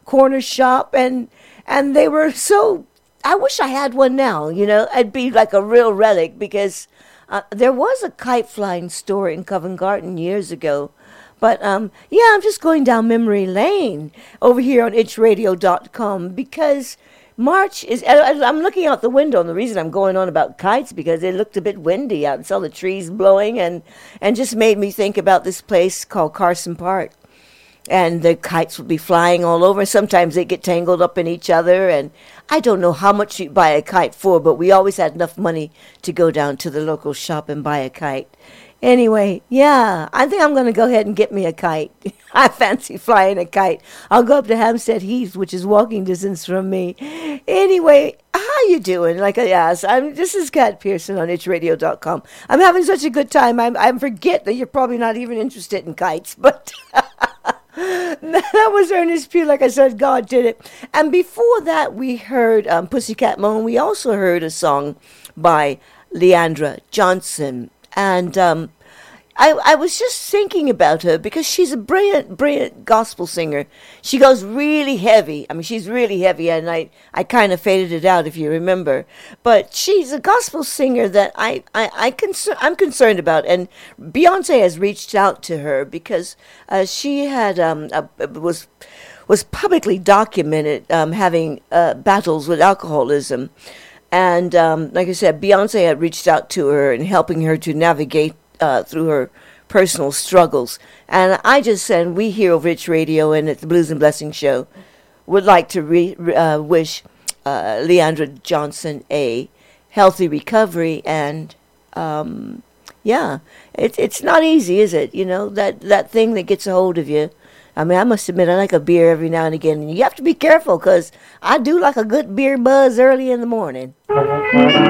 corner shop, and they were so. I wish I had one now. It'd be like a real relic because there was a kite flying store in Covent Garden years ago. But yeah, I'm just going down memory lane over here on itchradio.com because March is. I'm looking out the window, and the reason I'm going on about kites because it looked a bit windy out and saw the trees blowing, and just made me think about this place called Carson Park. And the kites would be flying all over. Sometimes they get tangled up in each other, and I don't know how much you buy a kite for, but we always had enough money to go down to the local shop and buy a kite. Anyway, yeah, I think I'm going to go ahead and get me a kite. I fancy flying a kite. I'll go up to Hampstead Heath, which is walking distance from me. Anyway, how you doing? Like I asked, this is Kat Pearson on itchradio.com. I'm having such a good time. I forget that you're probably not even interested in kites, but that was Ernest Pugh. Like I said, God did it. And before that, we heard Pussycat Moan. We also heard a song by Leandra Johnson. And I was just thinking about her because she's a brilliant gospel singer. She goes really heavy. I mean, she's really heavy, and I kind of faded it out if you remember. But she's a gospel singer that I'm concerned about. And Beyonce has reached out to her because she had was publicly documented having battles with alcoholism. And like I said, Beyonce had reached out to her and helping her to navigate through her personal struggles. And I just said, we here over Rich Radio and at the Blues and Blessings Show would like to wish Leandra Johnson a healthy recovery. And yeah, it's not easy, is it? That thing that gets a hold of you. I mean, I must admit, I like a beer every now and again. And you have to be careful because I do like a good beer buzz early in the morning.